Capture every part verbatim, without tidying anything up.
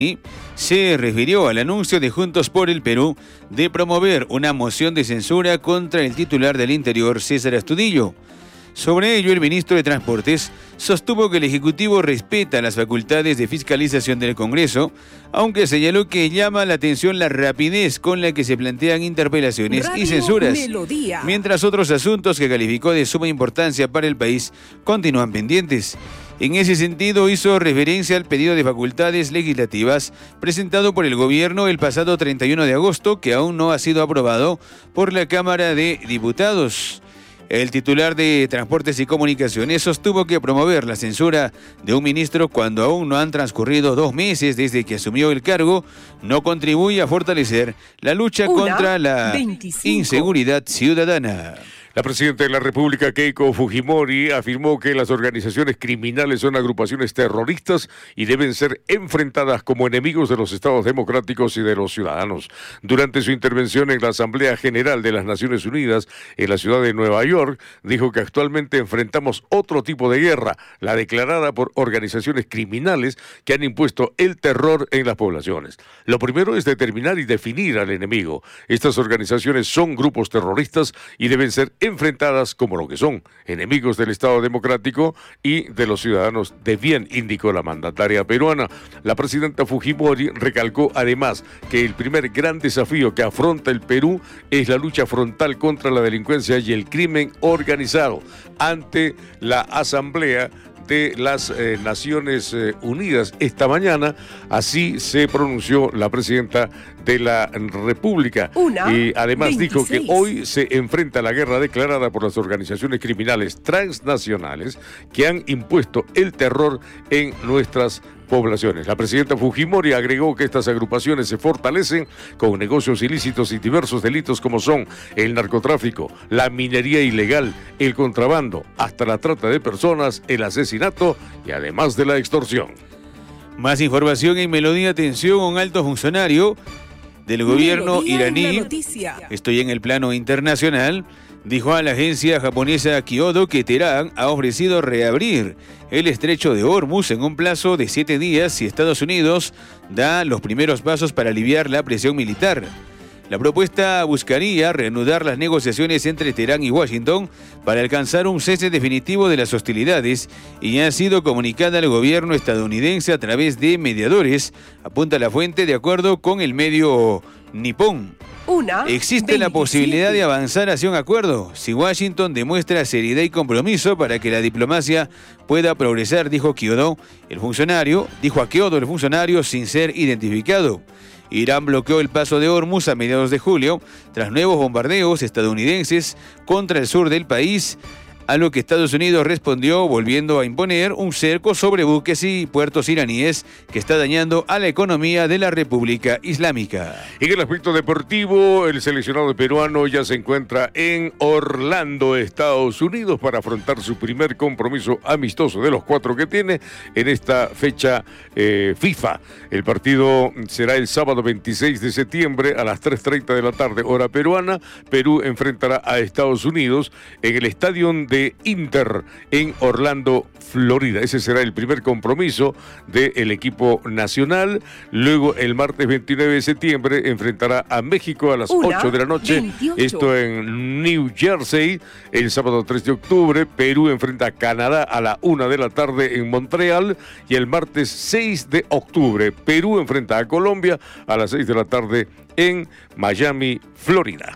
Y se refirió al anuncio de Juntos por el Perú de promover una moción de censura contra el titular del Interior, César Astudillo. Sobre ello, el ministro de Transportes sostuvo que el Ejecutivo respeta las facultades de fiscalización del Congreso, aunque señaló que llama la atención la rapidez con la que se plantean interpelaciones Radio y censuras, Melodía. Mientras otros asuntos que calificó de suma importancia para el país continúan pendientes. En ese sentido, hizo referencia al pedido de facultades legislativas presentado por el gobierno el pasado treinta y uno de agosto, que aún no ha sido aprobado por la Cámara de Diputados. El titular de Transportes y Comunicaciones sostuvo que promover la censura de un ministro cuando aún no han transcurrido dos meses desde que asumió el cargo no contribuye a fortalecer la lucha Una, contra la veinticinco. Inseguridad ciudadana. La presidenta de la República, Keiko Fujimori, afirmó que las organizaciones criminales son agrupaciones terroristas y deben ser enfrentadas como enemigos de los estados democráticos y de los ciudadanos. Durante su intervención en la Asamblea General de las Naciones Unidas en la ciudad de Nueva York, dijo que actualmente enfrentamos otro tipo de guerra, la declarada por organizaciones criminales que han impuesto el terror en las poblaciones. Lo primero es determinar y definir al enemigo. Estas organizaciones son grupos terroristas y deben ser enfrentadas como lo que son, enemigos del Estado democrático y de los ciudadanos de bien, indicó la mandataria peruana. La presidenta Fujimori recalcó además que el primer gran desafío que afronta el Perú es la lucha frontal contra la delincuencia y el crimen organizado. Ante la Asamblea de las eh, Naciones eh, Unidas esta mañana, así se pronunció la presidenta de la República. Una, y además veintiséis. Dijo que hoy se enfrenta la guerra declarada por las organizaciones criminales transnacionales que han impuesto el terror en nuestras poblaciones. La presidenta Fujimori agregó que estas agrupaciones se fortalecen con negocios ilícitos y diversos delitos como son el narcotráfico, la minería ilegal, el contrabando, hasta la trata de personas, el asesinato y además de la extorsión. Más información en Melodía. Atención, un alto funcionario del gobierno Melodía iraní, estoy en el plano internacional, dijo a la agencia japonesa Kyodo que Teherán ha ofrecido reabrir el estrecho de Hormuz en un plazo de siete días si Estados Unidos da los primeros pasos para aliviar la presión militar. La propuesta buscaría reanudar las negociaciones entre Teherán y Washington para alcanzar un cese definitivo de las hostilidades y ha sido comunicada al gobierno estadounidense a través de mediadores, apunta la fuente de acuerdo con el medio nipón. Una, Existe veintisiete. La posibilidad de avanzar hacia un acuerdo si Washington demuestra seriedad y compromiso para que la diplomacia pueda progresar, dijo Kyodo, el funcionario, dijo a Kyodo el funcionario sin ser identificado. Irán bloqueó el paso de Hormuz a mediados de julio tras nuevos bombardeos estadounidenses contra el sur del país, a lo que Estados Unidos respondió volviendo a imponer un cerco sobre buques y puertos iraníes que está dañando a la economía de la República Islámica. En el aspecto deportivo, el seleccionado peruano ya se encuentra en Orlando, Estados Unidos, para afrontar su primer compromiso amistoso de los cuatro que tiene en esta fecha eh, FIFA. El partido será el sábado veintiséis de septiembre a las tres treinta de la tarde, hora peruana. Perú enfrentará a Estados Unidos en el estadio de Inter en Orlando, Florida. Ese será el primer compromiso del equipo nacional. Luego, el martes veintinueve de septiembre, enfrentará a México a las Una, ocho de la noche. veintiocho. Esto en New Jersey. El sábado tres de octubre, Perú enfrenta a Canadá a la una de la tarde en Montreal. Y el martes seis de octubre, Perú enfrenta a Colombia a las seis de la tarde en Miami, Florida.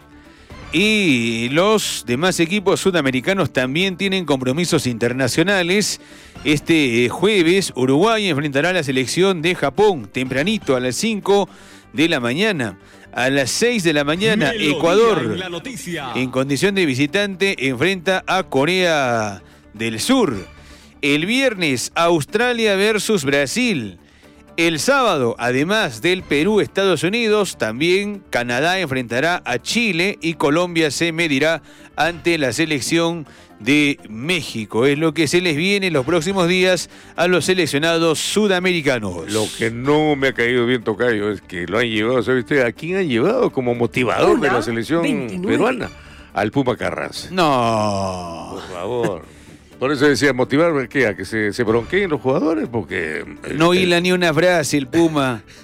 Y los demás equipos sudamericanos también tienen compromisos internacionales. Este jueves, Uruguay enfrentará a la selección de Japón, tempranito, a las cinco de la mañana. A las seis de la mañana, Melodía Ecuador, en, en condición de visitante, enfrenta a Corea del Sur. El viernes, Australia versus Brasil. El sábado, además del Perú-Estados Unidos, también Canadá enfrentará a Chile y Colombia se medirá ante la selección de México. Es lo que se les viene en los próximos días a los seleccionados sudamericanos. Lo que no me ha caído bien, tocayo, es que lo han llevado, ¿sabe usted? ¿A quién han llevado como motivador Una, de la selección veintinueve. Peruana? Al Puma Carranza. No. Por favor. Por eso decía, motivar ¿qué? A que se, se bronqueen los jugadores, porque... No hila ni una frase el Puma.